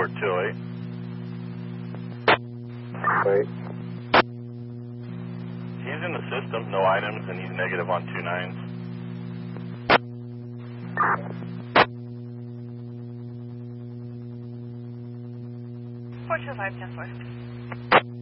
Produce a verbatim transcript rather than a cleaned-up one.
four two eight. Wait. He's in the system, no items, and he's negative on two nines. four two five, ten four.